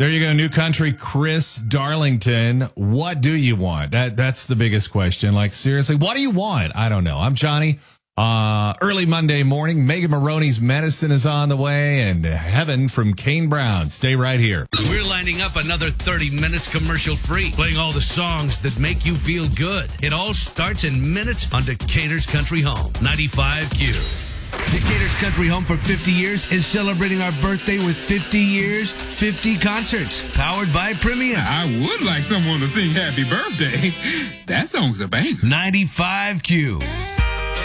There you go, New Country, Chris Darlington. What do you want? That's the biggest question. Like, seriously, what do you want? I don't know. I'm Johnny. Early Monday morning, Megan Maroney's Medicine is on the way, and Heaven from Kane Brown. Stay right here. We're lining up another 30 minutes commercial-free, playing all the songs that make you feel good. It all starts in minutes on Decatur's Country Home, 95Q. Decatur's Country Home for 50 years is celebrating our birthday with 50 years, 50 concerts, powered by Premium. I would like someone to sing Happy Birthday. That song's a banger. 95Q.